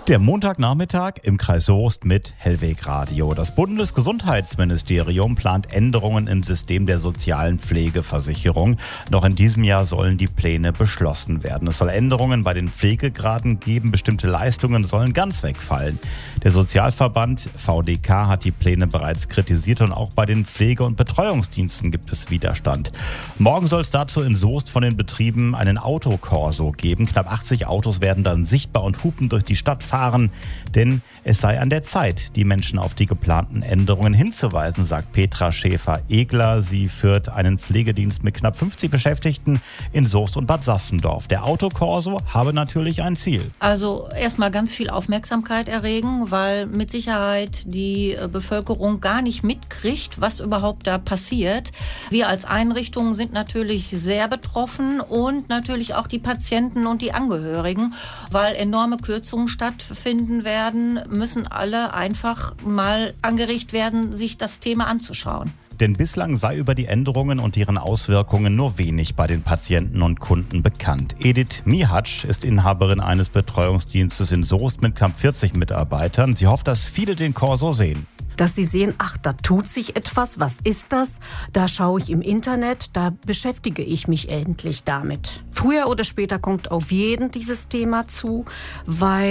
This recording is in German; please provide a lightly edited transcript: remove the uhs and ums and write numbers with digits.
Der Montagnachmittag im Kreis Soest mit Hellweg Radio. Das Bundesgesundheitsministerium plant Änderungen im System der sozialen Pflegeversicherung. Noch in diesem Jahr sollen die Pläne beschlossen werden. Es soll Änderungen bei den Pflegegraden geben. Bestimmte Leistungen sollen ganz wegfallen. Der Sozialverband VDK hat die Pläne bereits kritisiert und auch bei den Pflege- und Betreuungsdiensten gibt es Widerstand. Morgen soll es dazu in Soest von den Betrieben einen Autokorso geben. Knapp 80 Autos werden dann sichtbar und hupend durch die Stadt fahren, denn es sei an der Zeit, die Menschen auf die geplanten Änderungen hinzuweisen, sagt Petra Schäfer-Egler. Sie führt einen Pflegedienst mit knapp 50 Beschäftigten in Soest und Bad Sassendorf. Der Autokorso habe natürlich ein Ziel. Also erstmal ganz viel Aufmerksamkeit erregen, weil mit Sicherheit die Bevölkerung gar nicht mitkriegt, was überhaupt da passiert. Wir als Einrichtungen sind natürlich sehr betroffen und natürlich auch die Patienten und die Angehörigen, weil enorme Kürzungen stattfinden werden, müssen alle einfach mal angeregt werden, sich das Thema anzuschauen. Denn bislang sei über die Änderungen und deren Auswirkungen nur wenig bei den Patienten und Kunden bekannt. Edith Mihatsch ist Inhaberin eines Betreuungsdienstes in Soest mit knapp 40 Mitarbeitern. Sie hofft, dass viele den Korso sehen. Dass sie sehen, ach, da tut sich etwas, was ist das? Da schaue ich im Internet, da beschäftige ich mich endlich damit. Früher oder später kommt auf jeden dieses Thema zu, weil